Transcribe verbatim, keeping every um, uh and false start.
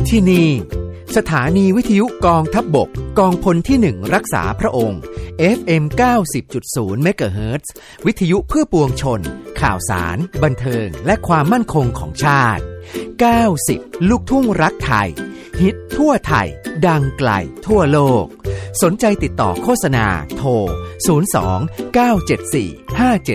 ที่นี่สถานีวิทยุกองทัพบกกองพลที่หนึ่งรักษาพระองค์ เอฟ เอ็ม เก้าสิบจุดศูนย์ เมกะเฮิรตซ์ วิทยุเพื่อปวงชนข่าวสารบันเทิงและความมั่นคงของชาติเก้าสิบลูกทุ่งรักไทยฮิตทั่วไทยดังไกลทั่วโลกสนใจติดต่อโฆษณาโทรศูนย์ สอง เก้า เจ็ด สี่ ห้า เจ็ด